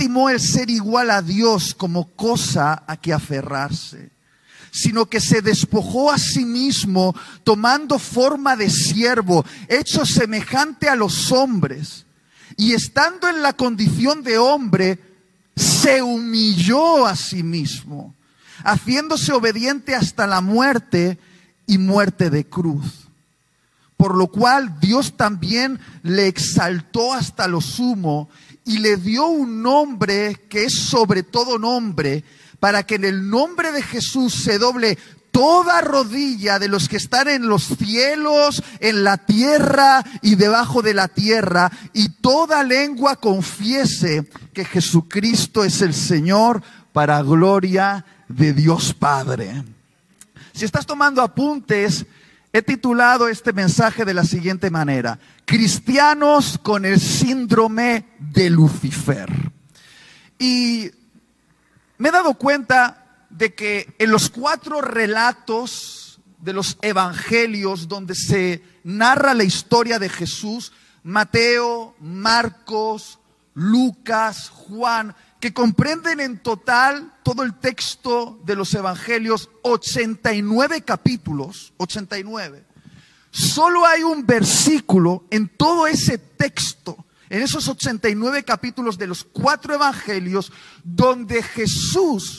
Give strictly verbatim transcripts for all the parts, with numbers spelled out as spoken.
estimó el ser igual a Dios como cosa a que aferrarse, sino que se despojó a sí mismo, tomando forma de siervo, hecho semejante a los hombres, y estando en la condición de hombre, se humilló a sí mismo, haciéndose obediente hasta la muerte y muerte de cruz. Por lo cual Dios también le exaltó hasta lo sumo y le dio un nombre que es sobre todo nombre, para que en el nombre de Jesús se doble toda rodilla de los que están en los cielos, en la tierra y debajo de la tierra, y toda lengua confiese que Jesucristo es el Señor, para gloria de Dios Padre. Si estás tomando apuntes, he titulado este mensaje de la siguiente manera: Cristianos con el síndrome de Lucifer. Y me he dado cuenta de que en los cuatro relatos de los evangelios donde se narra la historia de Jesús, Mateo, Marcos, Lucas, Juan, que comprenden en total todo el texto de los evangelios, ochenta y nueve capítulos, ochenta y nueve. Solo hay un versículo en todo ese texto, en esos ochenta y nueve capítulos de los cuatro evangelios, donde Jesús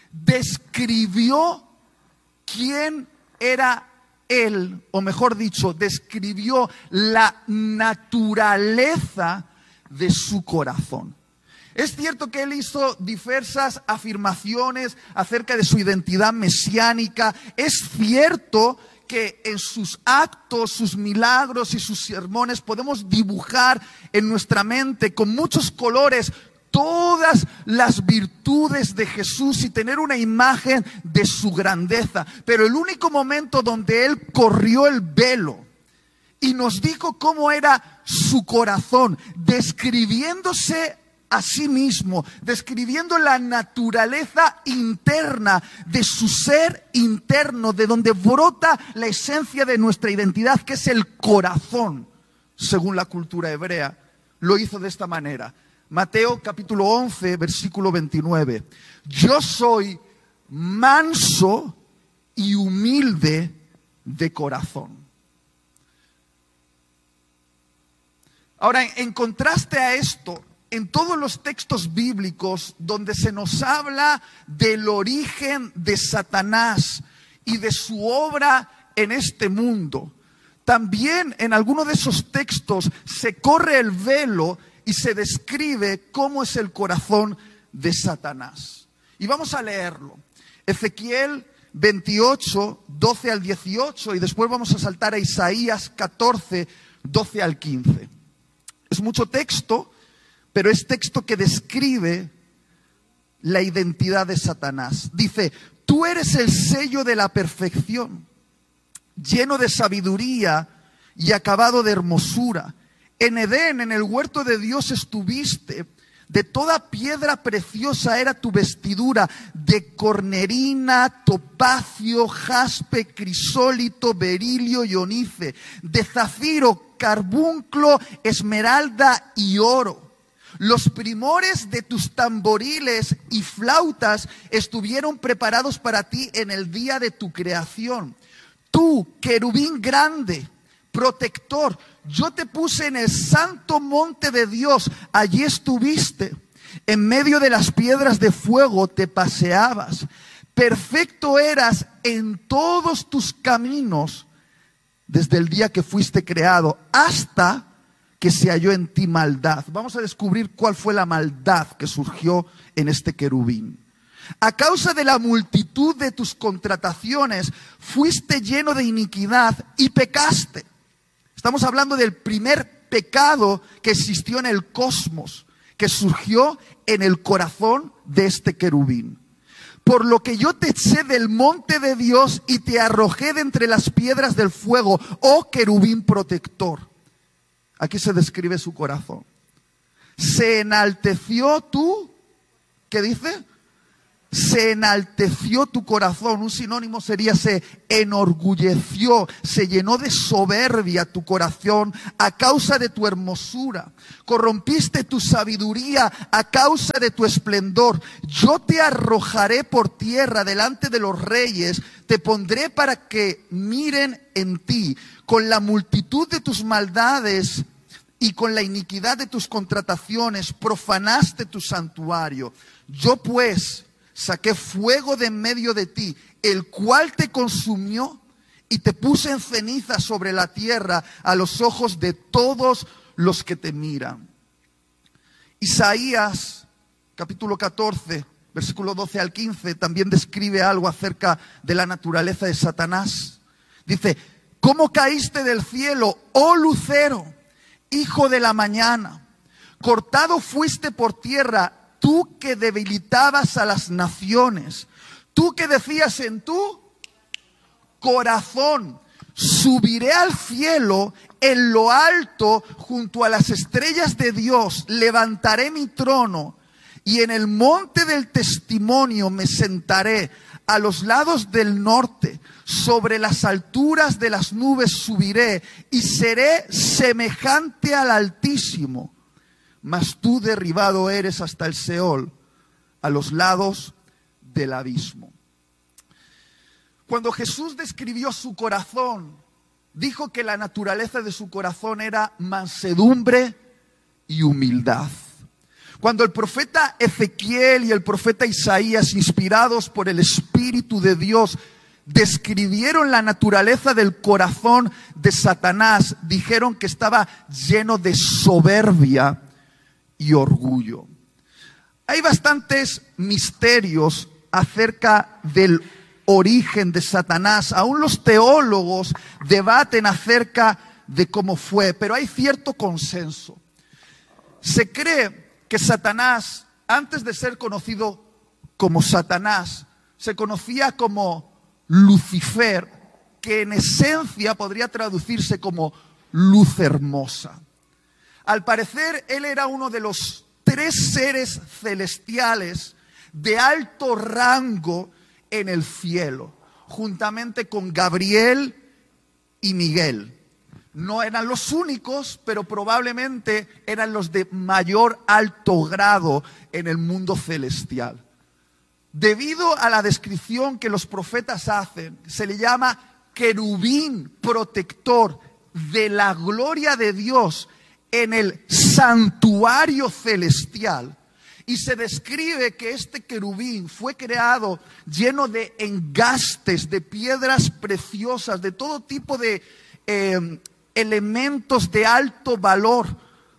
describió quién era Él, o mejor dicho, describió la naturaleza de su corazón. Es cierto que Él hizo diversas afirmaciones acerca de su identidad mesiánica. Es cierto que en sus actos, sus milagros y sus sermones podemos dibujar en nuestra mente con muchos colores todas las virtudes de Jesús y tener una imagen de su grandeza. Pero el único momento donde Él corrió el velo y nos dijo cómo era su corazón, describiéndose a sí mismo, describiendo la naturaleza interna de su ser interno, de donde brota la esencia de nuestra identidad, que es el corazón, según la cultura hebrea, lo hizo de esta manera. Mateo capítulo once, versículo veintinueve. Yo soy manso y humilde de corazón. Ahora, en contraste a esto, en todos los textos bíblicos donde se nos habla del origen de Satanás y de su obra en este mundo, también en alguno de esos textos se corre el velo y se describe cómo es el corazón de Satanás. Y vamos a leerlo. Ezequiel veintiocho, doce al dieciocho, y después vamos a saltar a Isaías catorce, doce al quince. Es mucho texto, pero es texto que describe la identidad de Satanás. Dice: tú eres el sello de la perfección, lleno de sabiduría y acabado de hermosura. En Edén, en el huerto de Dios estuviste. De toda piedra preciosa era tu vestidura, de cornerina, topacio, jaspe, crisólito, berilio y onice, de zafiro, carbunclo, esmeralda y oro. Los primores de tus tamboriles y flautas estuvieron preparados para ti en el día de tu creación. Tú, querubín grande, protector, yo te puse en el santo monte de Dios, allí estuviste. En medio de las piedras de fuego te paseabas. Perfecto eras en todos tus caminos desde el día que fuiste creado hasta que se halló en ti maldad. Vamos a descubrir cuál fue la maldad que surgió en este querubín. A causa de la multitud de tus contrataciones, fuiste lleno de iniquidad y pecaste. Estamos hablando del primer pecado que existió en el cosmos, que surgió en el corazón de este querubín. Por lo que yo te eché del monte de Dios y te arrojé de entre las piedras del fuego, oh querubín protector. Aquí se describe su corazón. Se enalteció tú, ¿qué dice? se enalteció tu corazón. Un sinónimo sería se enorgulleció, se llenó de soberbia tu corazón a causa de tu hermosura. Corrompiste tu sabiduría a causa de tu esplendor. Yo te arrojaré por tierra delante de los reyes, te pondré para que miren en ti. Con la multitud de tus maldades y con la iniquidad de tus contrataciones profanaste tu santuario. Yo pues saqué fuego de en medio de ti, el cual te consumió, y te puse en ceniza sobre la tierra a los ojos de todos los que te miran. Isaías capítulo catorce, versículo doce al quince, también describe algo acerca de la naturaleza de Satanás. Dice: ¿cómo caíste del cielo, oh lucero, hijo de la mañana? Cortado fuiste por tierra, tú que debilitabas a las naciones, tú que decías en tu corazón: subiré al cielo, en lo alto, junto a las estrellas de Dios, levantaré mi trono, y en el monte del testimonio me sentaré, a los lados del norte, sobre las alturas de las nubes subiré, y seré semejante al Altísimo. Mas tú derribado eres hasta el Seol, a los lados del abismo. Cuando Jesús describió su corazón, dijo que la naturaleza de su corazón era mansedumbre y humildad. Cuando el profeta Ezequiel y el profeta Isaías, inspirados por el Espíritu de Dios, describieron la naturaleza del corazón de Satanás, dijeron que estaba lleno de soberbia y orgullo. Hay bastantes misterios acerca del origen de Satanás. Aún los teólogos debaten acerca de cómo fue, pero hay cierto consenso. Se cree que Satanás, antes de ser conocido como Satanás, se conocía como Lucifer, que en esencia podría traducirse como luz hermosa. Al parecer, él era uno de los tres seres celestiales de alto rango en el cielo, juntamente con Gabriel y Miguel. No eran los únicos, pero probablemente eran los de mayor alto grado en el mundo celestial. Debido a la descripción que los profetas hacen, se le llama querubín protector de la gloria de Dios en el santuario celestial. Y se describe que este querubín fue creado lleno de engastes, de piedras preciosas, de todo tipo de eh, elementos de alto valor,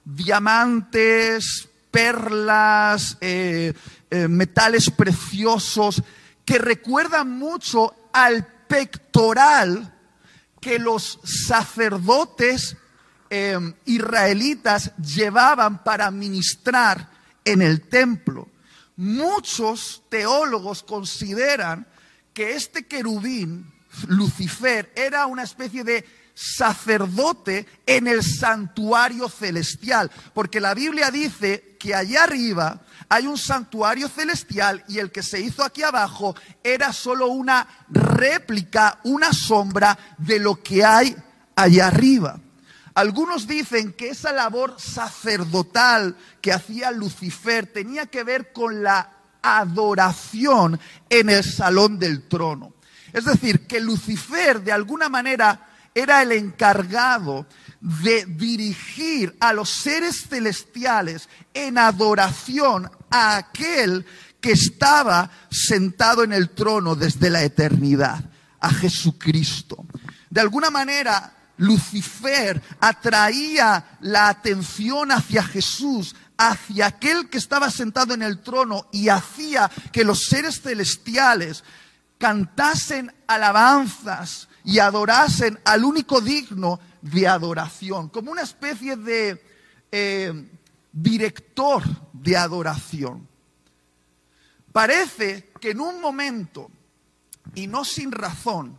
diamantes, perlas, eh, eh, metales preciosos, que recuerdan mucho al pectoral que los sacerdotes eh, israelitas llevaban para ministrar en el templo. Muchos teólogos consideran que este querubín, Lucifer, era una especie de sacerdote en el santuario celestial, porque la Biblia dice que allá arriba hay un santuario celestial y el que se hizo aquí abajo era solo una réplica, una sombra de lo que hay allá arriba. Algunos dicen que esa labor sacerdotal que hacía Lucifer tenía que ver con la adoración en el salón del trono. Es decir, que Lucifer de alguna manera era el encargado de dirigir a los seres celestiales en adoración a aquel que estaba sentado en el trono desde la eternidad, a Jesucristo. De alguna manera, Lucifer atraía la atención hacia Jesús, hacia aquel que estaba sentado en el trono, y hacía que los seres celestiales cantasen alabanzas y adorasen al único digno de adoración, como una especie de eh, director de adoración. Parece que en un momento, y no sin razón,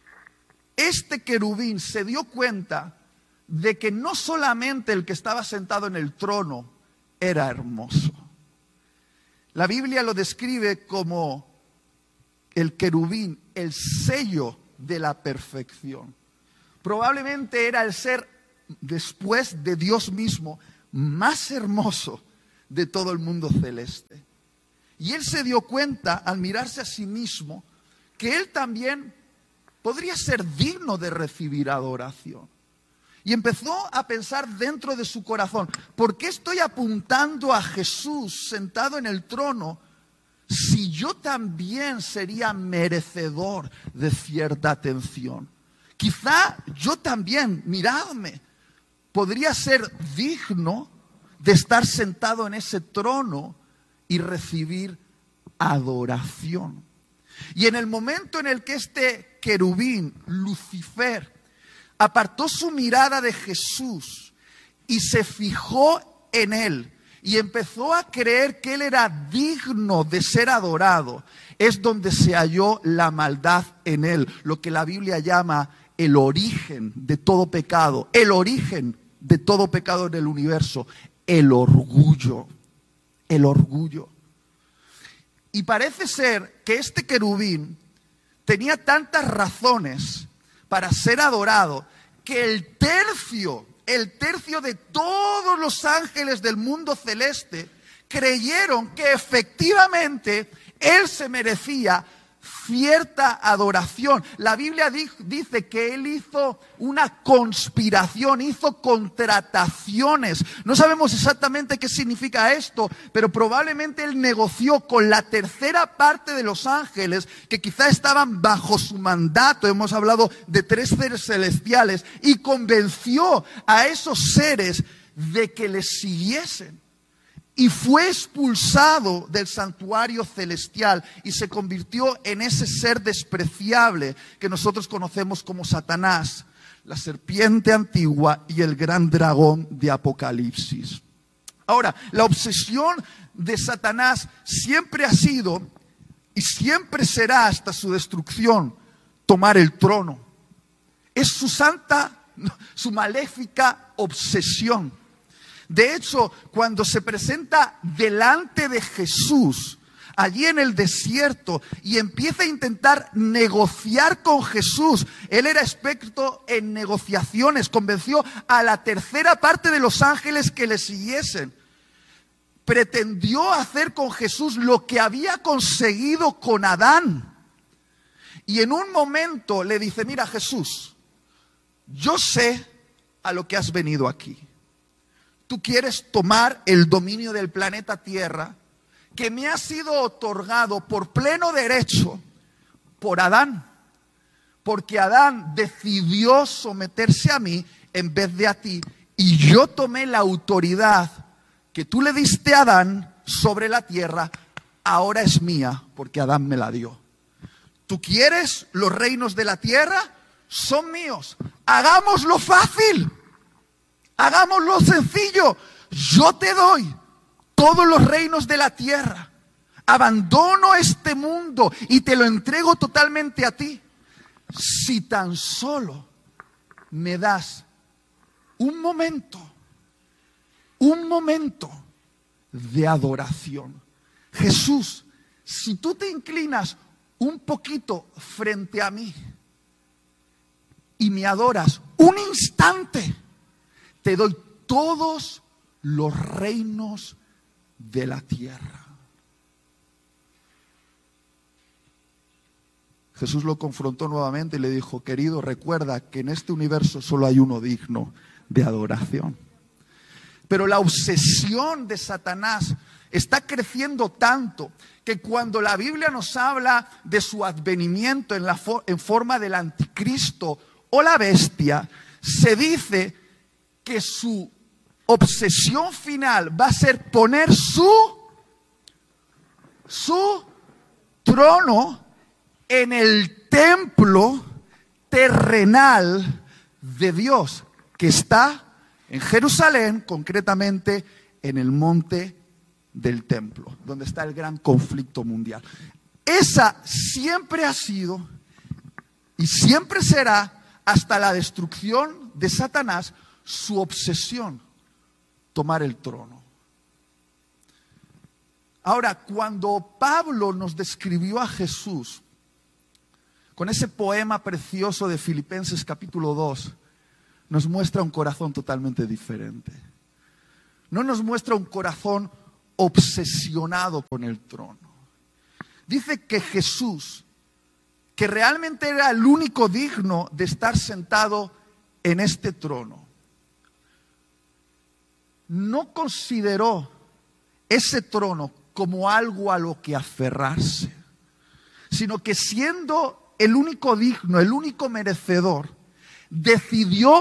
este querubín se dio cuenta de que no solamente el que estaba sentado en el trono era hermoso. La Biblia lo describe como el querubín, el sello de la perfección. Probablemente era el ser, después de Dios mismo, más hermoso de todo el mundo celeste. Y él se dio cuenta, al mirarse a sí mismo, que él también podría ser digno de recibir adoración. Y empezó a pensar dentro de su corazón, ¿por qué estoy apuntando a Jesús sentado en el trono si yo también sería merecedor de cierta atención? Quizá yo también, miradme, podría ser digno de estar sentado en ese trono y recibir adoración. Y en el momento en el que este querubín, Lucifer, apartó su mirada de Jesús y se fijó en él y empezó a creer que él era digno de ser adorado, es donde se halló la maldad en él, lo que la Biblia llama el origen de todo pecado, el origen de todo pecado en el universo, el orgullo, el orgullo. Y parece ser que este querubín tenía tantas razones para ser adorado, que el tercio, el tercio de todos los ángeles del mundo celeste creyeron que efectivamente él se merecía cierta adoración. La Biblia dice que él hizo una conspiración, hizo contrataciones. No sabemos exactamente qué significa esto, pero probablemente él negoció con la tercera parte de los ángeles que quizá estaban bajo su mandato. Hemos hablado de tres seres celestiales y convenció a esos seres de que les siguiesen. Y fue expulsado del santuario celestial y se convirtió en ese ser despreciable que nosotros conocemos como Satanás, la serpiente antigua y el gran dragón de Apocalipsis. Ahora, la obsesión de Satanás siempre ha sido y siempre será hasta su destrucción tomar el trono. Es su santa, su maléfica obsesión. De hecho, cuando se presenta delante de Jesús, allí en el desierto, y empieza a intentar negociar con Jesús, él era experto en negociaciones, convenció a la tercera parte de los ángeles que le siguiesen. Pretendió hacer con Jesús lo que había conseguido con Adán. Y en un momento le dice, mira Jesús, yo sé a lo que has venido aquí. Tú quieres tomar el dominio del planeta Tierra que me ha sido otorgado por pleno derecho por Adán. Porque Adán decidió someterse a mí en vez de a ti. Y yo tomé la autoridad que tú le diste a Adán sobre la tierra. Ahora es mía porque Adán me la dio. ¿Tú quieres los reinos de la tierra? Son míos. Hagámoslo fácil. Hagámoslo sencillo. Yo te doy todos los reinos de la tierra. Abandono este mundo y te lo entrego totalmente a ti. Si tan solo me das un momento, un momento de adoración. Jesús, si tú te inclinas un poquito frente a mí y me adoras un instante, te doy todos los reinos de la tierra. Jesús lo confrontó nuevamente y le dijo, querido, recuerda que en este universo solo hay uno digno de adoración. Pero la obsesión de Satanás está creciendo tanto que cuando la Biblia nos habla de su advenimiento en, la for- en forma del anticristo o la bestia, se dice que su obsesión final va a ser poner su, su trono en el templo terrenal de Dios, que está en Jerusalén, concretamente en el monte del templo, donde está el gran conflicto mundial. Esa siempre ha sido y siempre será, hasta la destrucción de Satanás, su obsesión, tomar el trono. Ahora, cuando Pablo nos describió a Jesús, con ese poema precioso de Filipenses capítulo dos, nos muestra un corazón totalmente diferente. No nos muestra un corazón obsesionado con el trono. Dice que Jesús, que realmente era el único digno de estar sentado en este trono, no consideró ese trono como algo a lo que aferrarse, sino que siendo el único digno, el único merecedor, decidió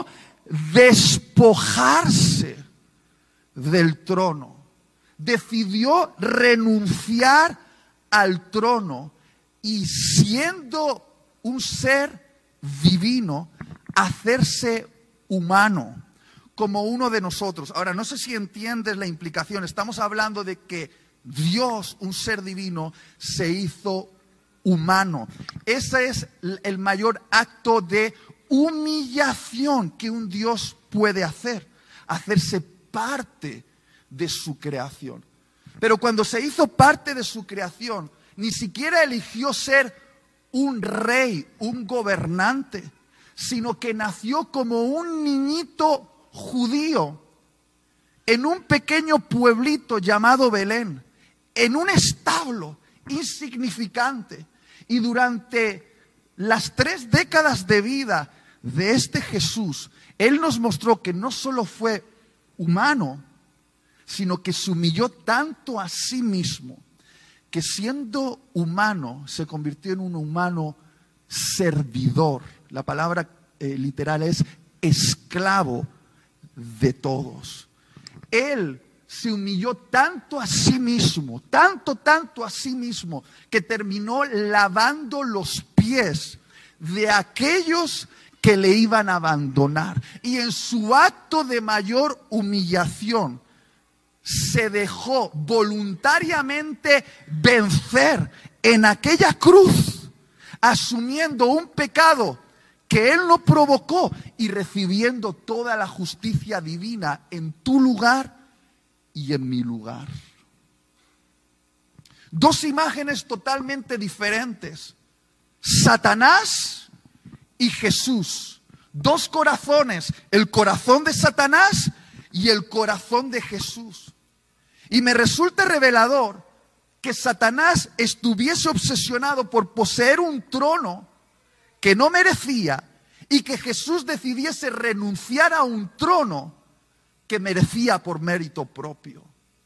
despojarse del trono, decidió renunciar al trono y, siendo un ser divino, hacerse humano como uno de nosotros. Ahora, no sé si entiendes la implicación. Estamos hablando de que Dios, un ser divino, se hizo humano. Ese es el mayor acto de humillación que un Dios puede hacer, hacerse parte de su creación. Pero cuando se hizo parte de su creación, ni siquiera eligió ser un rey, un gobernante, sino que nació como un niñito judío en un pequeño pueblito llamado Belén, en un establo insignificante. Y durante las tres décadas de vida de este Jesús, Él nos mostró que no solo fue humano, sino que se humilló tanto a sí mismo, que siendo humano se convirtió en un humano servidor. La palabra eh, literal es esclavo de todos. Él se humilló tanto a sí mismo, tanto, tanto a sí mismo, que terminó lavando los pies de aquellos que le iban a abandonar. Y en su acto de mayor humillación, se dejó voluntariamente vencer en aquella cruz, asumiendo un pecado que Él no provocó y recibiendo toda la justicia divina en tu lugar y en mi lugar. Dos imágenes totalmente diferentes: Satanás y Jesús. Dos corazones: el corazón de Satanás y el corazón de Jesús. Y me resulta revelador que Satanás estuviese obsesionado por poseer un trono que no merecía, y que Jesús decidiese renunciar a un trono que merecía por mérito propio.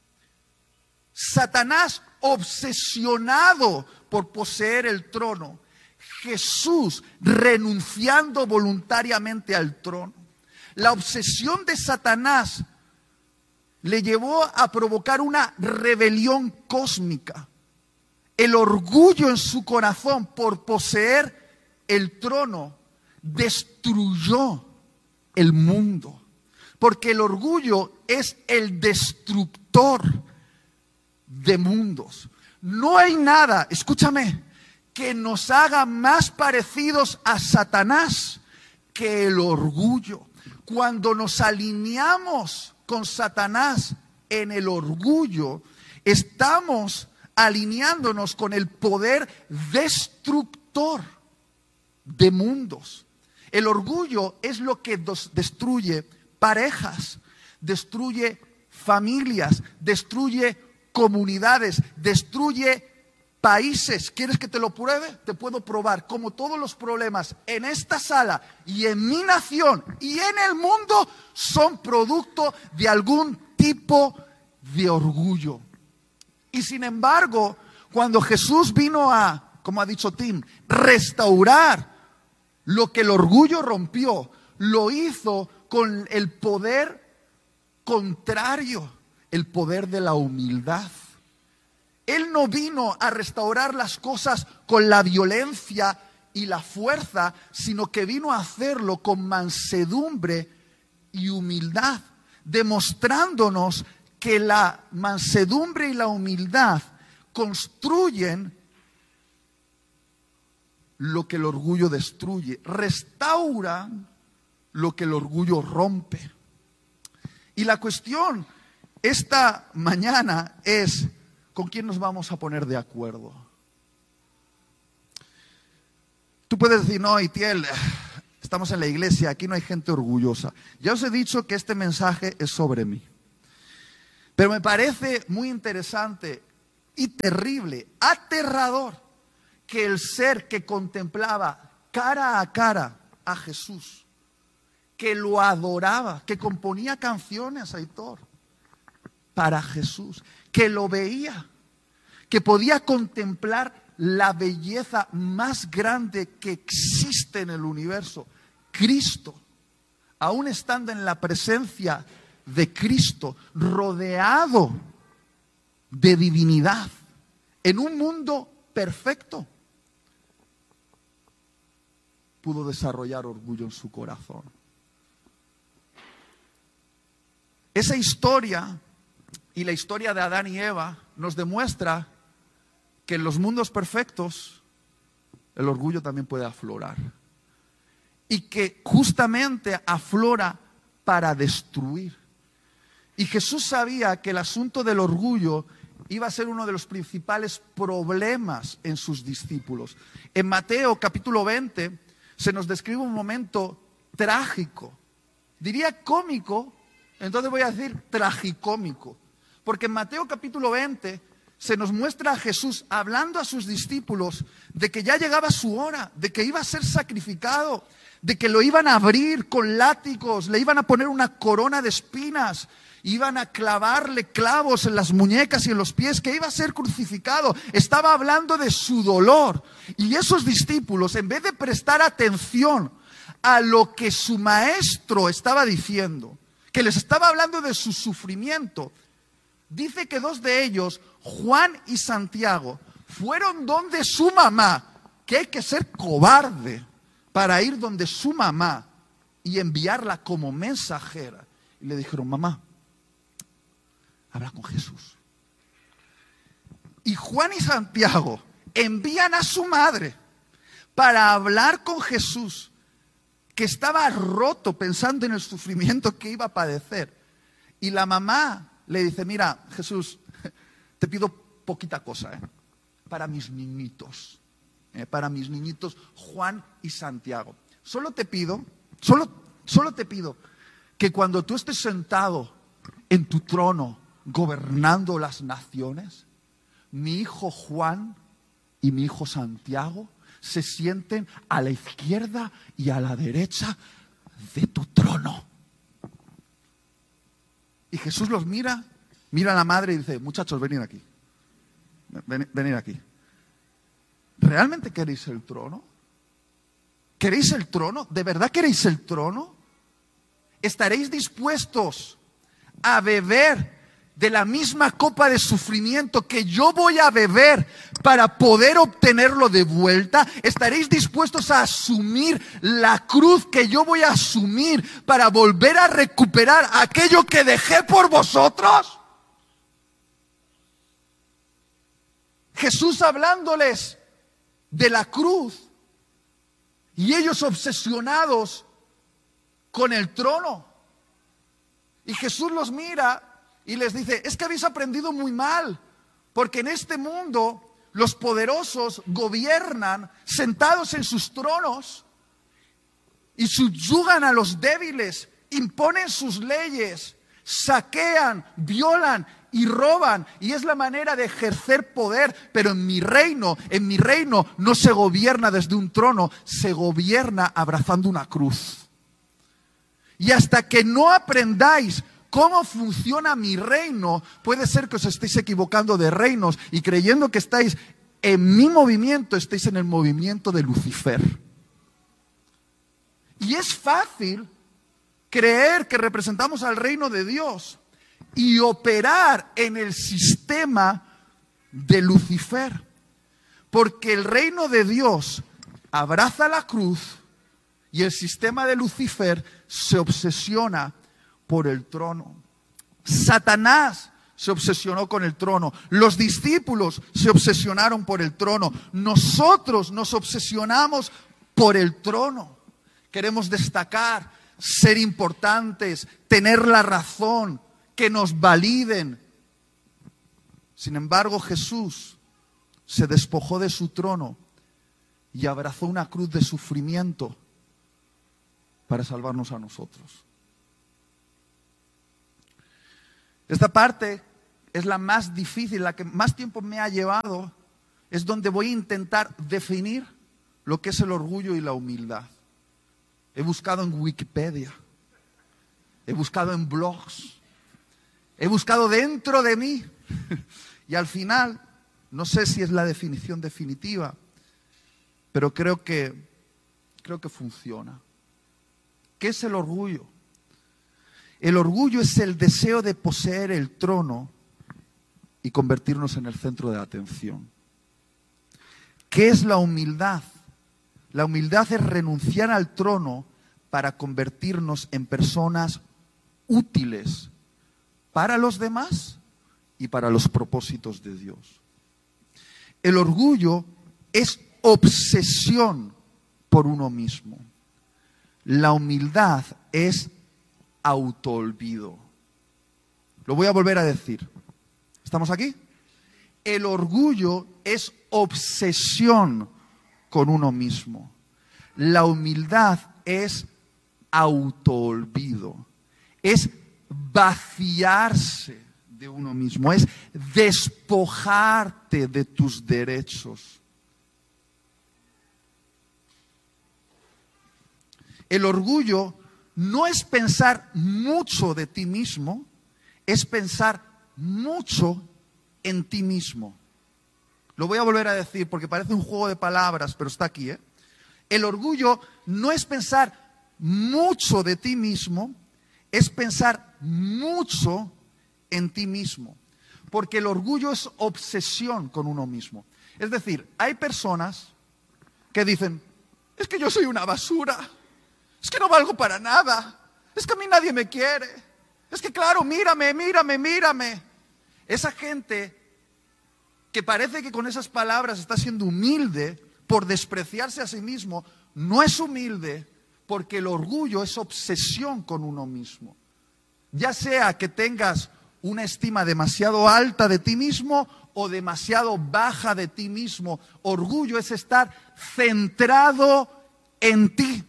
Satanás obsesionado por poseer el trono, Jesús renunciando voluntariamente al trono. La obsesión de Satanás le llevó a provocar una rebelión cósmica. El orgullo en su corazón por poseer el trono destruyó el mundo. Porque el orgullo es el destructor de mundos. No hay nada, escúchame, que nos haga más parecidos a Satanás que el orgullo. Cuando nos alineamos con Satanás en el orgullo, estamos alineándonos con el poder destructor de mundos. El orgullo es lo que destruye parejas, destruye familias, destruye comunidades, destruye países. ¿Quieres que te lo pruebe? Te puedo probar cómo todos los problemas en esta sala y en mi nación y en el mundo son producto de algún tipo de orgullo. Y sin embargo, cuando Jesús vino a, como ha dicho Tim, restaurar lo que el orgullo rompió, lo hizo con el poder contrario, el poder de la humildad. Él no vino a restaurar las cosas con la violencia y la fuerza, sino que vino a hacerlo con mansedumbre y humildad, demostrándonos que la mansedumbre y la humildad construyen lo que el orgullo destruye, restauran lo que el orgullo rompe. Y la cuestión esta mañana es, ¿con quién nos vamos a poner de acuerdo? Tú puedes decir, no, Itiel, estamos en la iglesia, aquí no hay gente orgullosa. Ya os he dicho que este mensaje es sobre mí. Pero me parece muy interesante y terrible, aterrador, que el ser que contemplaba cara a cara a Jesús, que lo adoraba, que componía canciones, Aitor, para Jesús, que lo veía, que podía contemplar la belleza más grande que existe en el universo, Cristo, aún estando en la presencia de Cristo, rodeado de divinidad, en un mundo perfecto, pudo desarrollar orgullo en su corazón. Esa historia y la historia de Adán y Eva nos demuestra que en los mundos perfectos el orgullo también puede aflorar. Y que justamente aflora para destruir. Y Jesús sabía que el asunto del orgullo iba a ser uno de los principales problemas en sus discípulos. En Mateo capítulo veinte se nos describe un momento trágico. Diría cómico, entonces voy a decir tragicómico. Porque en Mateo capítulo veinte se nos muestra a Jesús hablando a sus discípulos de que ya llegaba su hora, de que iba a ser sacrificado, de que lo iban a abrir con látigos, le iban a poner una corona de espinas, iban a clavarle clavos en las muñecas y en los pies, que iba a ser crucificado. Estaba hablando de su dolor. Y esos discípulos, en vez de prestar atención a lo que su maestro estaba diciendo, que les estaba hablando de su sufrimiento, dice que dos de ellos, Juan y Santiago, fueron donde su mamá, que hay que ser cobarde para ir donde su mamá y enviarla como mensajera. Y le dijeron, mamá, habla con Jesús. Y Juan y Santiago envían a su madre para hablar con Jesús, que estaba roto pensando en el sufrimiento que iba a padecer. Y la mamá le dice, mira, Jesús, te pido poquita cosa, ¿eh? Para mis niñitos, ¿eh? para mis niñitos Juan y Santiago. Solo te pido, solo, solo te pido que cuando tú estés sentado en tu trono gobernando las naciones, mi hijo Juan y mi hijo Santiago se sienten a la izquierda y a la derecha de tu trono. Y Jesús los mira, mira a la madre y dice, muchachos, venid aquí, ven, venid aquí. ¿Realmente queréis el trono? ¿Queréis el trono? ¿De verdad queréis el trono? ¿Estaréis dispuestos a beber de la misma copa de sufrimiento que yo voy a beber para poder obtenerlo de vuelta? ¿Estaréis dispuestos a asumir la cruz que yo voy a asumir para volver a recuperar aquello que dejé por vosotros? Jesús hablándoles de la cruz y ellos obsesionados con el trono. Y Jesús los mira y les dice, es que habéis aprendido muy mal, porque en este mundo los poderosos gobiernan sentados en sus tronos y subyugan a los débiles, imponen sus leyes, saquean, violan y roban, y es la manera de ejercer poder. Pero en mi reino, en mi reino no se gobierna desde un trono, se gobierna abrazando una cruz. Y hasta que no aprendáis cómo funciona mi reino, puede ser que os estéis equivocando de reinos y creyendo que estáis en mi movimiento, estéis en el movimiento de Lucifer. Y es fácil creer que representamos al reino de Dios y operar en el sistema de Lucifer, porque el reino de Dios abraza la cruz y el sistema de Lucifer se obsesiona por el trono. Satanás se obsesionó con el trono. Los discípulos se obsesionaron por el trono. Nosotros nos obsesionamos por el trono. Queremos destacar, ser importantes, tener la razón, que nos validen. Sin embargo, Jesús se despojó de su trono y abrazó una cruz de sufrimiento para salvarnos a nosotros. Esta parte es la más difícil, la que más tiempo me ha llevado. Es donde voy a intentar definir lo que es el orgullo y la humildad. He buscado en Wikipedia, he buscado en blogs, he buscado dentro de mí y al final, no sé si es la definición definitiva, pero creo que, creo que funciona. ¿Qué es el orgullo? El orgullo es el deseo de poseer el trono y convertirnos en el centro de atención. ¿Qué es la humildad? La humildad es renunciar al trono para convertirnos en personas útiles para los demás y para los propósitos de Dios. El orgullo es obsesión por uno mismo. La humildad es autoolvido. Lo voy a volver a decir. ¿Estamos aquí? El orgullo es obsesión con uno mismo. La humildad es autoolvido. Es vaciarse de uno mismo. Es despojarte de tus derechos. El orgullo no es pensar mucho de ti mismo, es pensar mucho en ti mismo. Lo voy a volver a decir porque parece un juego de palabras, pero está aquí, ¿eh? El orgullo no es pensar mucho de ti mismo, es pensar mucho en ti mismo. Porque el orgullo es obsesión con uno mismo. Es decir, hay personas que dicen, es que yo soy una basura, es que no valgo para nada, es que a mí nadie me quiere, es que claro, mírame, mírame, mírame. Esa gente que parece que con esas palabras está siendo humilde por despreciarse a sí mismo, no es humilde porque el orgullo es obsesión con uno mismo. Ya sea que tengas una estima demasiado alta de ti mismo o demasiado baja de ti mismo, orgullo es estar centrado en ti.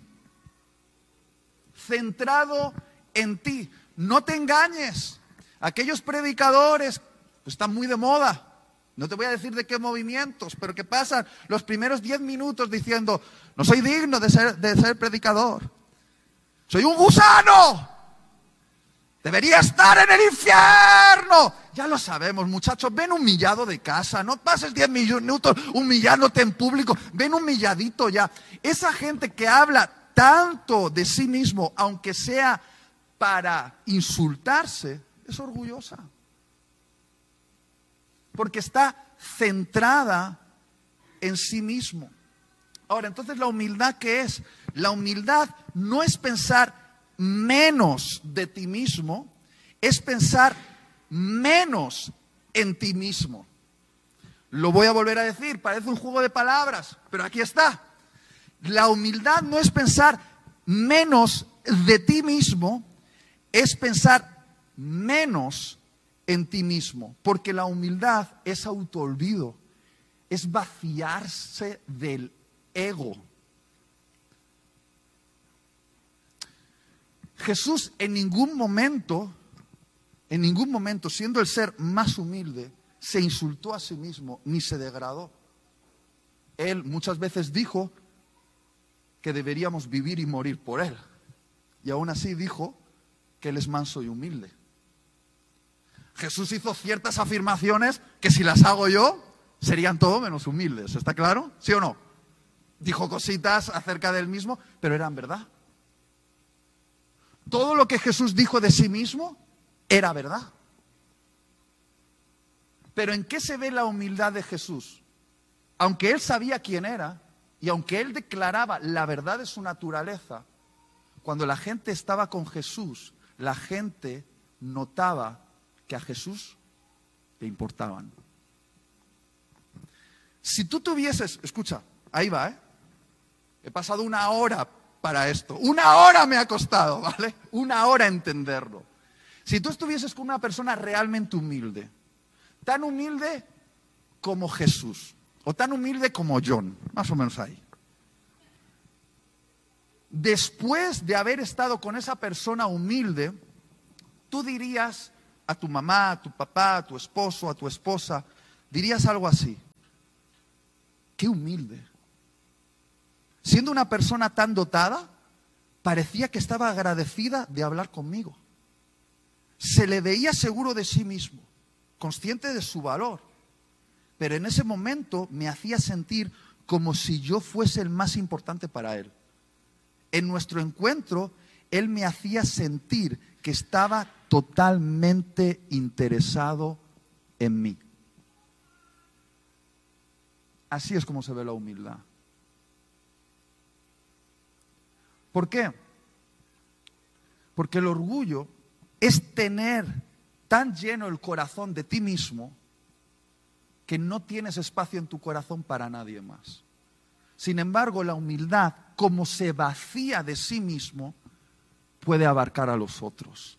Centrado en ti. No te engañes. Aquellos predicadores pues, están muy de moda. No te voy a decir de qué movimientos, pero que pasan los primeros diez minutos diciendo, no soy digno de ser, de ser predicador. Soy un gusano. Debería estar en el infierno. Ya lo sabemos, muchachos. Ven humillado de casa. No pases diez minutos humillándote en público. Ven humilladito ya. Esa gente que habla tanto de sí mismo, aunque sea para insultarse, es orgullosa. Porque está centrada en sí mismo. Ahora, entonces, ¿la humildad qué es? La humildad no es pensar menos de ti mismo, es pensar menos en ti mismo. Lo voy a volver a decir, parece un juego de palabras, pero aquí está. La humildad no es pensar menos de ti mismo, es pensar menos en ti mismo, porque la humildad es autoolvido, es vaciarse del ego. Jesús en ningún momento, en ningún momento, siendo el ser más humilde, se insultó a sí mismo ni se degradó. Él muchas veces dijo que deberíamos vivir y morir por Él, y aún así dijo que Él es manso y humilde. Jesús hizo ciertas afirmaciones que si las hago yo, serían todo menos humildes. ¿Está claro? ¿Sí o no? Dijo cositas acerca de Él mismo, pero eran verdad. Todo lo que Jesús dijo de sí mismo era verdad. Pero ¿en qué se ve la humildad de Jesús? Aunque Él sabía quién era y aunque Él declaraba la verdad de su naturaleza, cuando la gente estaba con Jesús, la gente notaba que a Jesús le importaban. Si tú tuvieses, escucha, ahí va, ¿eh? He pasado una hora para esto. Una hora me ha costado, ¿vale? Una hora entenderlo. Si tú estuvieses con una persona realmente humilde, tan humilde como Jesús, o tan humilde como John, más o menos ahí. Después de haber estado con esa persona humilde, tú dirías a tu mamá, a tu papá, a tu esposo, a tu esposa, dirías algo así: qué humilde. Siendo una persona tan dotada, parecía que estaba agradecida de hablar conmigo. Se le veía seguro de sí mismo, consciente de su valor. Pero en ese momento me hacía sentir como si yo fuese el más importante para él. En nuestro encuentro, él me hacía sentir que estaba totalmente interesado en mí. Así es como se ve la humildad. ¿Por qué? Porque el orgullo es tener tan lleno el corazón de ti mismo que no tienes espacio en tu corazón para nadie más. Sin embargo, la humildad, como se vacía de sí mismo, puede abarcar a los otros.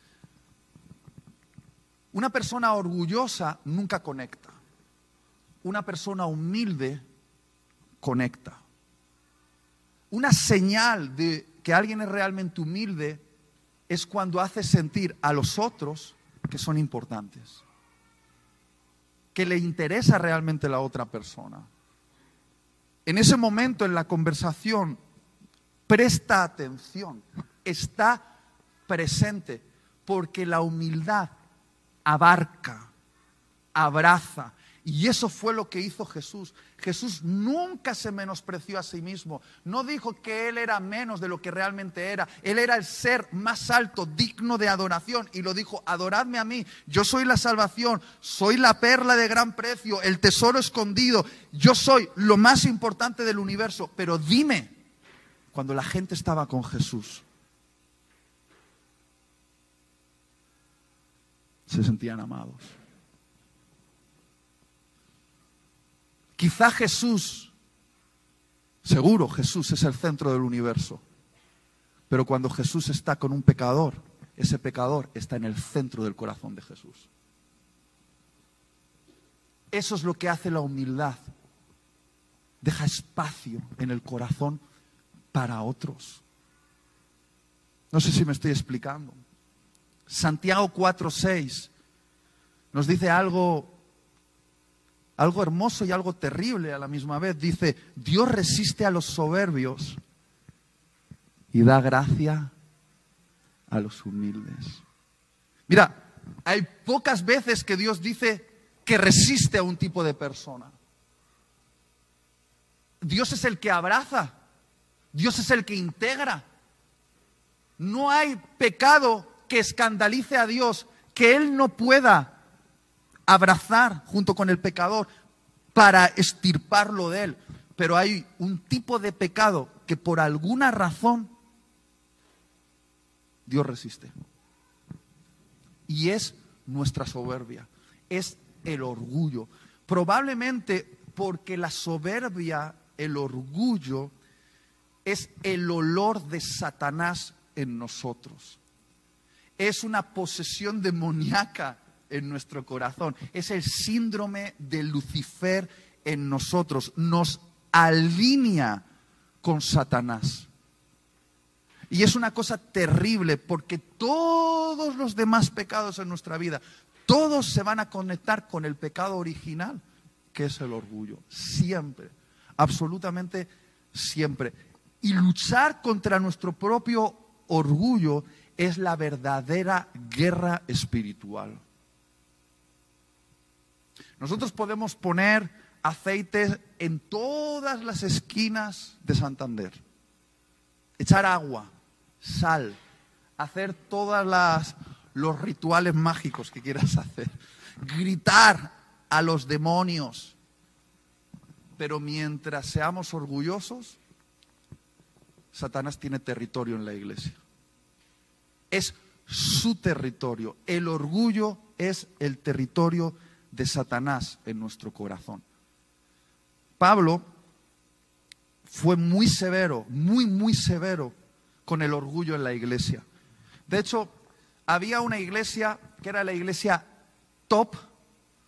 Una persona orgullosa nunca conecta. Una persona humilde conecta. Una señal de que alguien es realmente humilde es cuando hace sentir a los otros que son importantes, que le interesa realmente la otra persona. En ese momento en la conversación, presta atención, está presente, porque la humildad abarca, abraza. Y eso fue lo que hizo Jesús. Jesús nunca se menospreció a sí mismo. No dijo que Él era menos de lo que realmente era. Él era el ser más alto, digno de adoración. Y lo dijo: adoradme a mí. Yo soy la salvación. Soy la perla de gran precio. El tesoro escondido. Yo soy lo más importante del universo. Pero dime, cuando la gente estaba con Jesús, se sentían amados. Quizá Jesús, seguro Jesús es el centro del universo, pero cuando Jesús está con un pecador, ese pecador está en el centro del corazón de Jesús. Eso es lo que hace la humildad. Deja espacio en el corazón para otros. No sé si me estoy explicando. Santiago cuatro seis nos dice algo Algo hermoso y algo terrible a la misma vez. Dice: Dios resiste a los soberbios y da gracia a los humildes. Mira, hay pocas veces que Dios dice que resiste a un tipo de persona. Dios es el que abraza. Dios es el que integra. No hay pecado que escandalice a Dios que Él no pueda abrazar junto con el pecador para extirparlo de él. Pero hay un tipo de pecado que por alguna razón Dios resiste. Y es nuestra soberbia, es el orgullo. Probablemente porque la soberbia, el orgullo, es el olor de Satanás en nosotros. Es una posesión demoníaca en nuestro corazón. Es el síndrome de Lucifer en nosotros. Nos alinea con Satanás. Y es una cosa terrible, porque todos los demás pecados en nuestra vida, todos se van a conectar con el pecado original, que es el orgullo. Siempre, absolutamente siempre. Y luchar contra nuestro propio orgullo es la verdadera guerra espiritual. Nosotros podemos poner aceite en todas las esquinas de Santander, echar agua, sal, hacer todos los rituales mágicos que quieras hacer, gritar a los demonios. Pero mientras seamos orgullosos, Satanás tiene territorio en la iglesia. Es su territorio. El orgullo es el territorio de Satanás en nuestro corazón. Pablo fue muy severo, muy, muy severo con el orgullo en la iglesia. De hecho, había una iglesia que era la iglesia top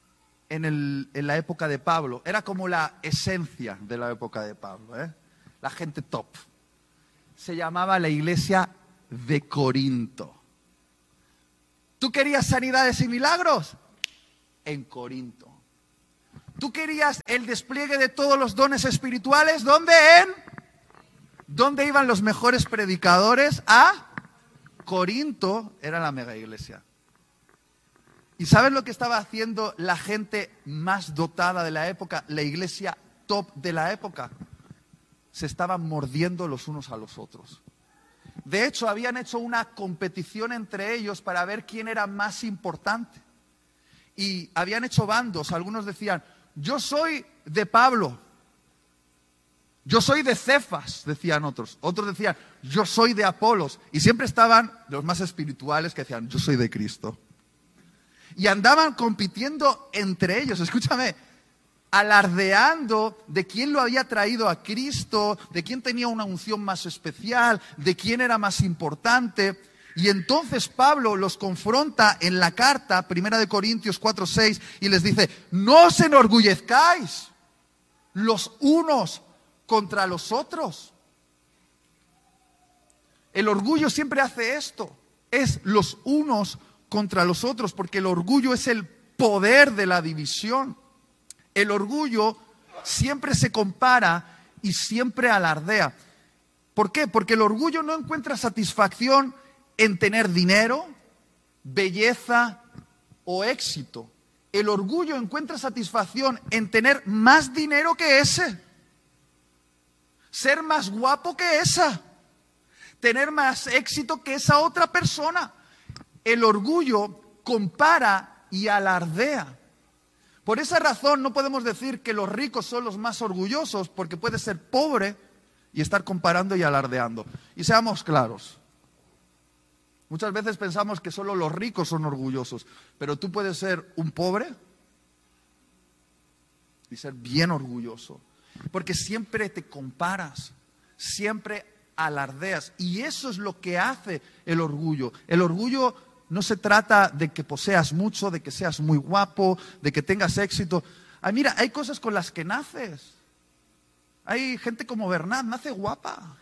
en, el, en la época de Pablo. Era como la esencia de la época de Pablo, ¿eh? La gente top. Se llamaba la iglesia de Corinto. ¿Tú querías sanidades y milagros? En Corinto. ¿Tú querías el despliegue de todos los dones espirituales? ¿Dónde? En ¿Dónde iban los mejores predicadores? A Corinto. Era la mega iglesia. ¿Y sabes lo que estaba haciendo la gente más dotada de la época? La iglesia top de la época. Se estaban mordiendo los unos a los otros. De hecho, habían hecho una competición entre ellos para ver quién era más importante. Y habían hecho bandos. Algunos decían, yo soy de Pablo. Yo soy de Cefas, decían otros. Otros decían, yo soy de Apolos. Y siempre estaban los más espirituales que decían, yo soy de Cristo. Y andaban compitiendo entre ellos. Escúchame, alardeando de quién lo había traído a Cristo, de quién tenía una unción más especial, de quién era más importante. Y entonces Pablo los confronta en la carta, primera de Corintios cuatro seis, y les dice, no os enorgullezcáis los unos contra los otros. El orgullo siempre hace esto, es los unos contra los otros, porque el orgullo es el poder de la división. El orgullo siempre se compara y siempre alardea. ¿Por qué? Porque el orgullo no encuentra satisfacción en tener dinero, belleza o éxito. El orgullo encuentra satisfacción en tener más dinero que ese, ser más guapo que esa, tener más éxito que esa otra persona. El orgullo compara y alardea. Por esa razón no podemos decir que los ricos son los más orgullosos, porque puedes ser pobre y estar comparando y alardeando. Y seamos claros. Muchas veces pensamos que solo los ricos son orgullosos, pero tú puedes ser un pobre y ser bien orgulloso, porque siempre te comparas, siempre alardeas, y eso es lo que hace el orgullo. El orgullo no se trata de que poseas mucho, de que seas muy guapo, de que tengas éxito. Ay, mira, hay cosas con las que naces. Hay gente como Bernat, nace guapa,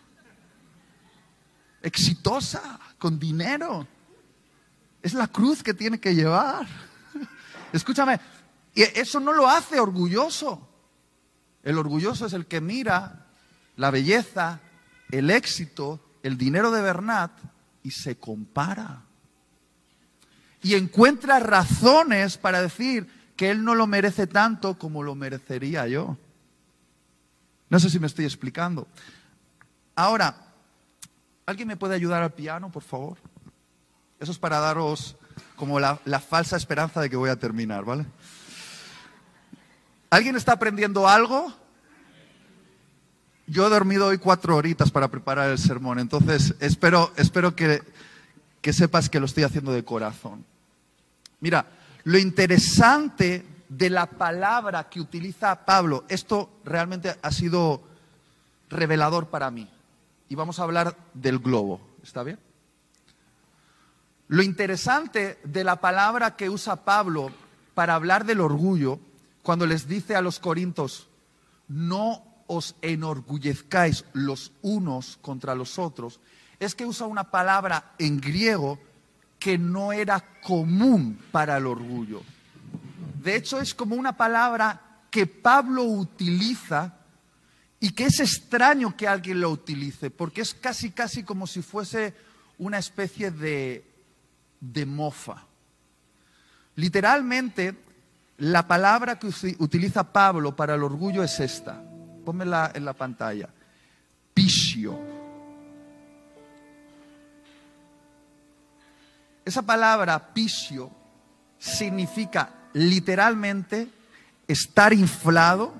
exitosa, con dinero. Es la cruz que tiene que llevar. Escúchame, y eso no lo hace orgulloso. El orgulloso es el que mira la belleza, el éxito, el dinero de Bernat y se compara. Y encuentra razones para decir que él no lo merece tanto como lo merecería yo. No sé si me estoy explicando. Ahora, ¿alguien me puede ayudar al piano, por favor? Eso es para daros como la, la falsa esperanza de que voy a terminar, ¿vale? ¿Alguien está aprendiendo algo? Yo he dormido hoy cuatro horitas para preparar el sermón, entonces espero, espero que, que sepas que lo estoy haciendo de corazón. Mira, lo interesante de la palabra que utiliza Pablo, esto realmente ha sido revelador para mí. Y vamos a hablar del globo, ¿está bien? Lo interesante de la palabra que usa Pablo para hablar del orgullo, cuando les dice a los corintios, no os enorgullezcáis los unos contra los otros, es que usa una palabra en griego que no era común para el orgullo. De hecho, es como una palabra que Pablo utiliza y que es extraño que alguien lo utilice, porque es casi, casi como si fuese una especie de, de mofa. Literalmente, la palabra que utiliza Pablo para el orgullo es esta. Pónmela en la pantalla. Pisio. Esa palabra pisio significa literalmente estar inflado,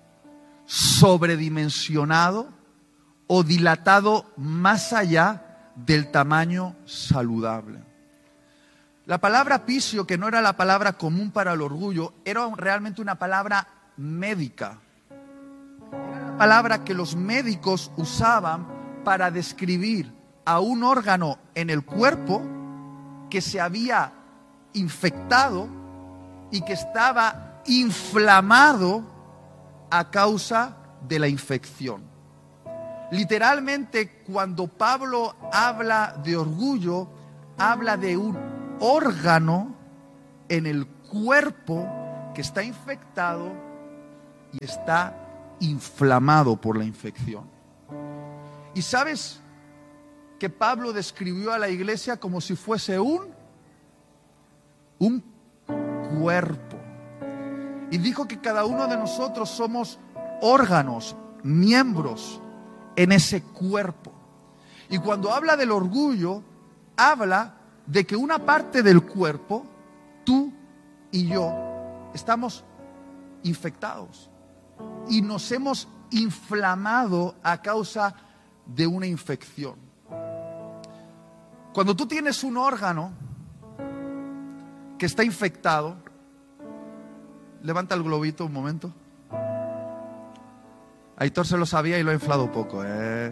sobredimensionado o dilatado más allá del tamaño saludable. La palabra pisio, que no era la palabra común para el orgullo, era realmente una palabra médica. Era una palabra que los médicos usaban para describir a un órgano en el cuerpo que se había infectado y que estaba inflamado a causa de la infección. Literalmente, cuando Pablo habla de orgullo, habla de un órgano en el cuerpo que está infectado y está inflamado por la infección. Y sabes que Pablo describió a la iglesia como si fuese un, un cuerpo. Y dijo que cada uno de nosotros somos órganos, miembros en ese cuerpo. Y cuando habla del orgullo, habla de que una parte del cuerpo, tú y yo, estamos infectados y nos hemos inflamado a causa de una infección. Cuando tú tienes un órgano que está infectado, levanta el globito un momento. Aitor se lo sabía y lo ha inflado poco, ¿eh?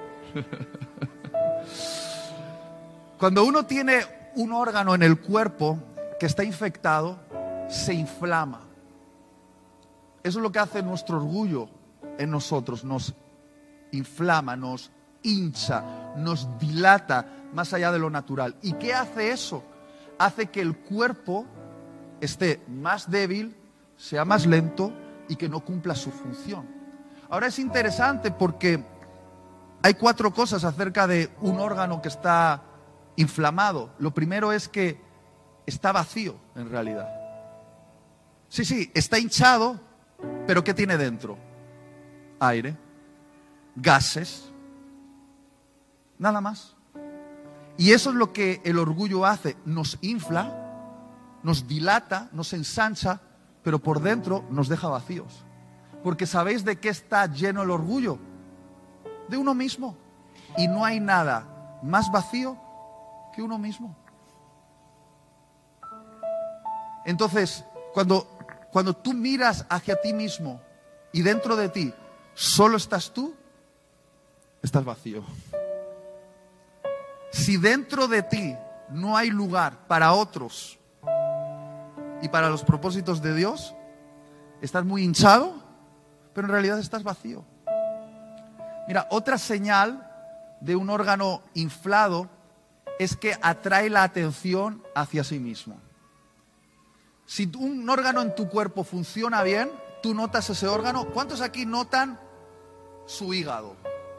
Cuando uno tiene un órgano en el cuerpo que está infectado, se inflama. Eso es lo que hace nuestro orgullo en nosotros. Nos inflama, nos hincha, nos dilata más allá de lo natural. ¿Y qué hace eso? Hace que el cuerpo esté más débil, sea más lento y que no cumpla su función. Ahora es interesante porque hay cuatro cosas acerca de un órgano que está inflamado. Lo primero es que está vacío en realidad. Sí, sí, está hinchado, pero ¿qué tiene dentro? Aire, gases, nada más. Y eso es lo que el orgullo hace, nos infla, nos dilata, nos ensancha, pero por dentro nos deja vacíos. Porque ¿sabéis de qué está lleno el orgullo? De uno mismo. Y no hay nada más vacío que uno mismo. Entonces, cuando, cuando tú miras hacia ti mismo y dentro de ti solo estás tú, estás vacío. Si dentro de ti no hay lugar para otros y para los propósitos de Dios, estás muy hinchado, pero en realidad estás vacío. Mira, otra señal de un órgano inflado es que atrae la atención hacia sí mismo. Si un órgano en tu cuerpo funciona bien, tú notas ese órgano. ¿Cuántos aquí notan su hígado?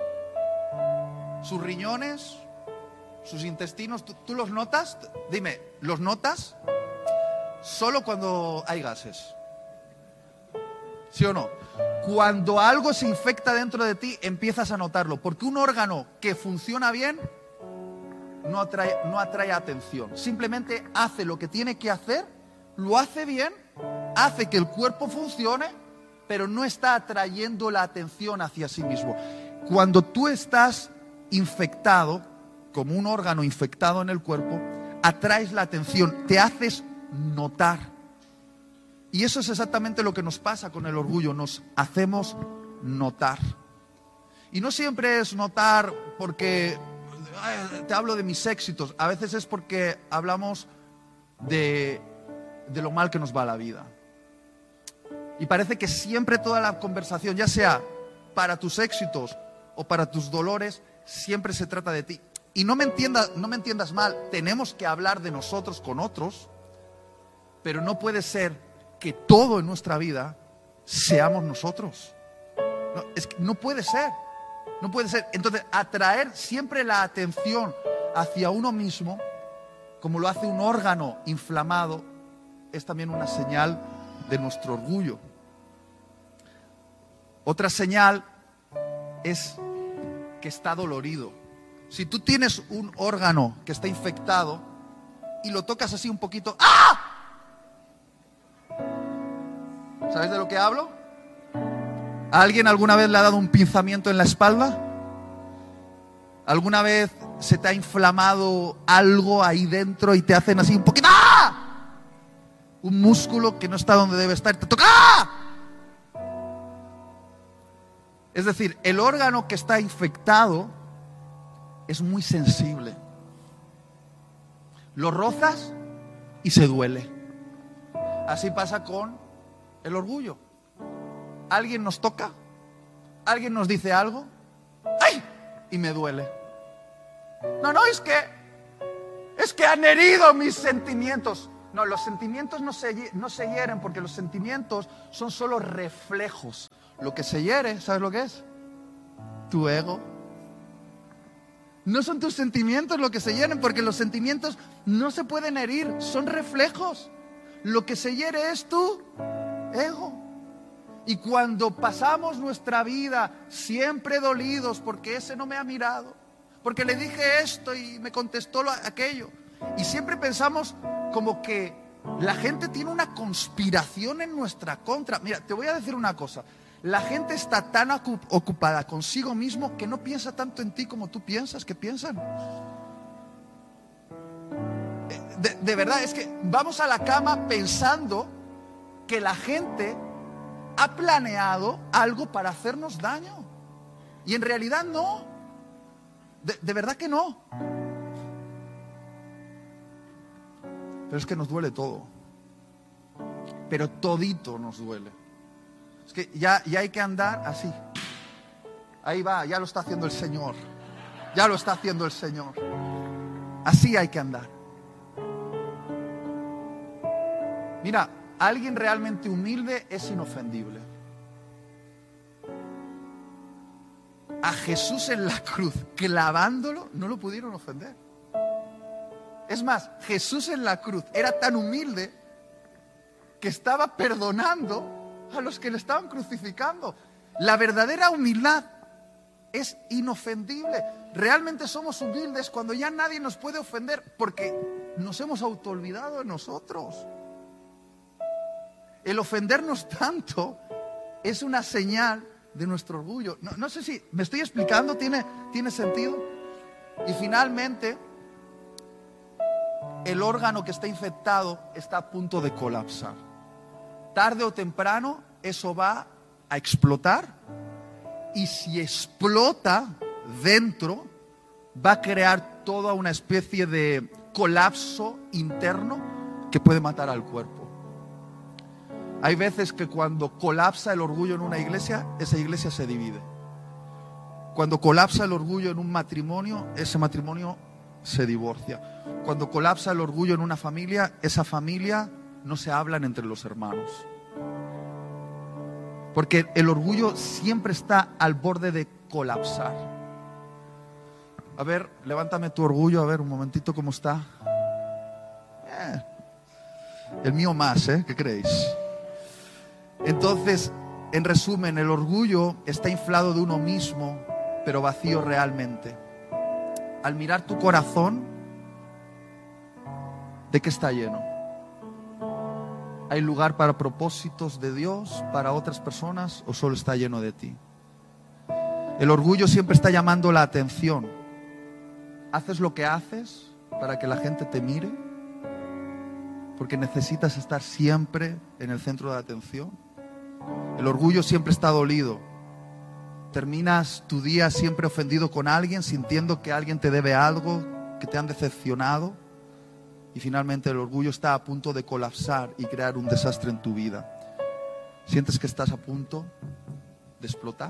Sus riñones, sus intestinos, ¿tú, tú los notas? Dime, ¿los notas? Solo cuando hay gases. ¿Sí o no? Cuando algo se infecta dentro de ti, empiezas a notarlo. Porque un órgano que funciona bien no atrae, no atrae atención. Simplemente hace lo que tiene que hacer, lo hace bien, hace que el cuerpo funcione, pero no está atrayendo la atención hacia sí mismo. Cuando tú estás infectado, como un órgano infectado en el cuerpo, atraes la atención, te haces notar. Y eso es exactamente lo que nos pasa con el orgullo, nos hacemos notar. Y no siempre es notar porque ay, te hablo de mis éxitos, a veces es porque hablamos de, de lo mal que nos va la vida. Y parece que siempre toda la conversación, ya sea para tus éxitos o para tus dolores, siempre se trata de ti. Y no me entiendas, no me entiendas mal, tenemos que hablar de nosotros con otros, pero no puede ser que todo en nuestra vida seamos nosotros. No, es que no puede ser, no puede ser. Entonces, atraer siempre la atención hacia uno mismo, como lo hace un órgano inflamado, es también una señal de nuestro orgullo. Otra señal es que está dolorido. Si tú tienes un órgano que está infectado y lo tocas así un poquito, ¡ah! ¿Sabes de lo que hablo? ¿A alguien alguna vez le ha dado un pinzamiento en la espalda? ¿Alguna vez se te ha inflamado algo ahí dentro y te hacen así un poquito? ¡Ah! Un músculo que no está donde debe estar, te toca. ¡Ah! Es decir, el órgano que está infectado es muy sensible. Lo rozas y se duele. Así pasa con El orgullo. Alguien nos toca, alguien nos dice algo, ¡ay! Y me duele. No, no, es que, es que han herido mis sentimientos. No, los sentimientos no se, no se hieren, porque los sentimientos son solo reflejos. Lo que se hiere, ¿sabes lo que es? Tu ego. No son tus sentimientos lo que se hieren, porque los sentimientos no se pueden herir, son reflejos. Lo que se hiere es tu ego. Y cuando pasamos nuestra vida siempre dolidos porque ese no me ha mirado, porque le dije esto y me contestó lo, aquello, y siempre pensamos como que la gente tiene una conspiración en nuestra contra. Mira, te voy a decir una cosa. La gente está tan ocupada consigo mismo que no piensa tanto en ti como tú piensas que piensan. De, de verdad, es que vamos a la cama pensando que la gente ha planeado algo para hacernos daño. Y en realidad no. De, de verdad que no. Pero es que nos duele todo. Pero todito nos duele. Es que ya, ya hay que andar así. Ahí va, ya lo está haciendo el Señor. Ya lo está haciendo el Señor. Así hay que andar. Mira, alguien realmente humilde es inofendible. A Jesús en la cruz, clavándolo, no lo pudieron ofender. Es más, Jesús en la cruz era tan humilde que estaba perdonando a los que le estaban crucificando. La verdadera humildad es inofendible. Realmente somos humildes cuando ya nadie nos puede ofender, porque nos hemos autoolvidado de nosotros. El ofendernos tanto es una señal de nuestro orgullo. No, no sé si me estoy explicando, ¿tiene, tiene sentido? Y finalmente, el órgano que está infectado está a punto de colapsar. Tarde o temprano eso va a explotar, y si explota dentro va a crear toda una especie de colapso interno que puede matar al cuerpo. Hay veces que cuando colapsa el orgullo en una iglesia, esa iglesia se divide. Cuando colapsa el orgullo en un matrimonio, ese matrimonio se divorcia. Cuando colapsa el orgullo en una familia, esa familia no se hablan entre los hermanos. Porque el orgullo siempre está al borde de colapsar. A ver, levántame tu orgullo, a ver un momentito cómo está. Eh, el mío más, ¿eh? ¿Qué creéis? Entonces, en resumen, el orgullo está inflado de uno mismo, pero vacío realmente. Al mirar tu corazón, ¿de qué está lleno? ¿Hay lugar para propósitos de Dios para otras personas, o solo está lleno de ti? El orgullo siempre está llamando la atención. ¿Haces lo que haces para que la gente te mire? Porque necesitas estar siempre en el centro de atención. El orgullo siempre está dolido. Terminas tu día siempre ofendido con alguien, sintiendo que alguien te debe algo, que te han decepcionado. Y finalmente el orgullo está a punto de colapsar y crear un desastre en tu vida. ¿Sientes que estás a punto de explotar?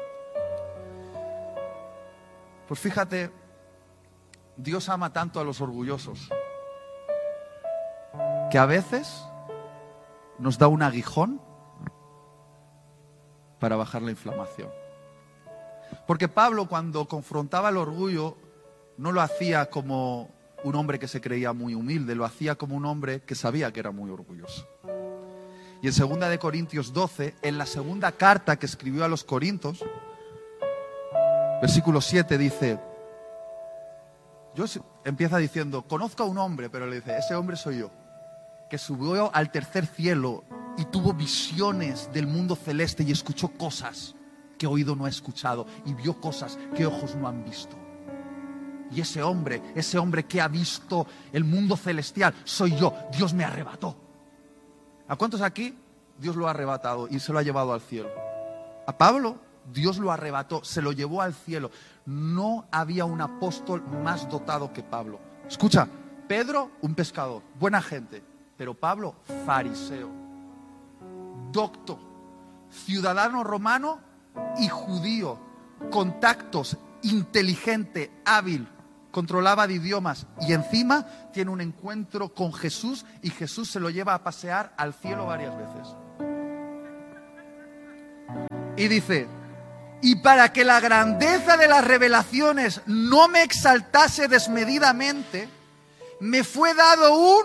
Pues fíjate, Dios ama tanto a los orgullosos que a veces nos da un aguijón para bajar la inflamación. Porque Pablo, cuando confrontaba el orgullo, no lo hacía como un hombre que se creía muy humilde, lo hacía como un hombre que sabía que era muy orgulloso. Y en segunda de Corintios doce, en la segunda carta que escribió a los Corintios, versículo siete dice, yo empieza diciendo, conozco a un hombre, pero le dice, ese hombre soy yo, que subió al tercer cielo y tuvo visiones del mundo celeste y escuchó cosas que oído no ha escuchado y vio cosas que ojos no han visto. Y ese hombre, ese hombre que ha visto el mundo celestial, soy yo. Dios me arrebató. ¿A cuántos aquí Dios lo ha arrebatado y se lo ha llevado al cielo? A Pablo Dios lo arrebató, se lo llevó al cielo. No había un apóstol más dotado que Pablo. Escucha, Pedro, un pescador, buena gente, pero Pablo, fariseo. docto, ciudadano romano y judío, contactos, inteligente, hábil, controlaba de idiomas y encima tiene un encuentro con Jesús y Jesús se lo lleva a pasear al cielo varias veces. Y dice, y para que la grandeza de las revelaciones no me exaltase desmedidamente, me fue dado un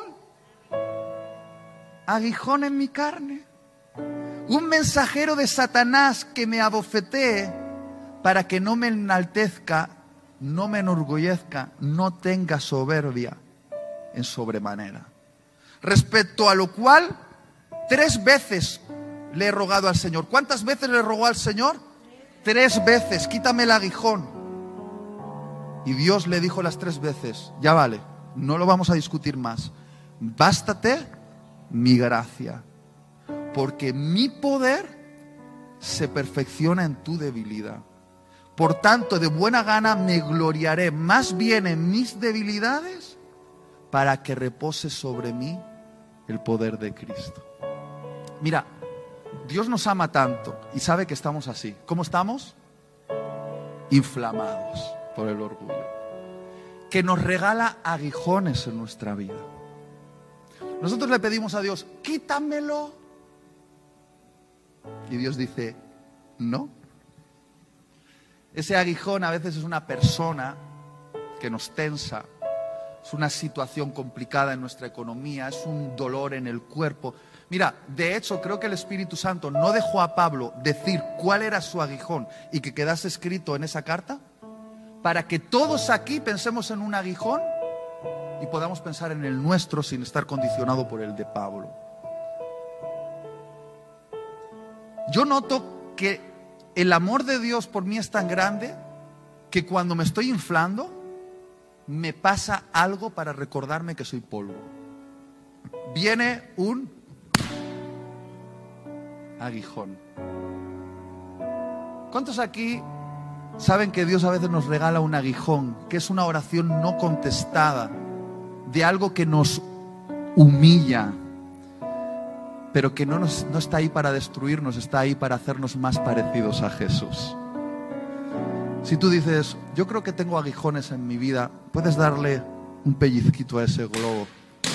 aguijón en mi carne, un mensajero de Satanás que me abofetee para que no me enaltezca, no me enorgullezca, no tenga soberbia en sobremanera. Respecto a lo cual, tres veces le he rogado al Señor. ¿Cuántas veces le rogó al Señor? Tres veces, quítame el aguijón. Y Dios le dijo las tres veces, ya vale, no lo vamos a discutir más. Bástate mi gracia, porque mi poder se perfecciona en tu debilidad. Por tanto, de buena gana me gloriaré más bien en mis debilidades para que repose sobre mí el poder de Cristo. Mira, Dios nos ama tanto y sabe que estamos así. ¿Cómo estamos? Inflamados por el orgullo. Que nos regala aguijones en nuestra vida. Nosotros le pedimos a Dios, quítamelo. Y Dios dice, no. Ese aguijón a veces es una persona que nos tensa, es una situación complicada en nuestra economía, es un dolor en el cuerpo. Mira, de hecho creo que el Espíritu Santo no dejó a Pablo decir cuál era su aguijón y que quedase escrito en esa carta, para que todos aquí pensemos en un aguijón y podamos pensar en el nuestro sin estar condicionado por el de Pablo. Yo noto que el amor de Dios por mí es tan grande que cuando me estoy inflando, me pasa algo para recordarme que soy polvo. Viene un aguijón. ¿Cuántos aquí saben que Dios a veces nos regala un aguijón, que es una oración no contestada, de algo que nos humilla, pero que no, nos, no está ahí para destruirnos, está ahí para hacernos más parecidos a Jesús? Si tú dices, yo creo que tengo aguijones en mi vida, puedes darle un pellizquito a ese globo.